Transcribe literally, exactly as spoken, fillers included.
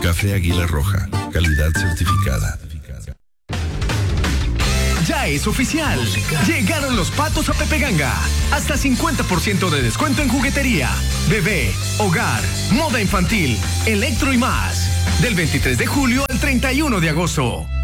Café Águila Roja, calidad certificada. Ya es oficial. Llegaron los patos a Pepe Ganga. Hasta cincuenta por ciento de descuento en juguetería, bebé, hogar, moda infantil, electro y más. Del veintitrés de julio al treinta y uno de agosto.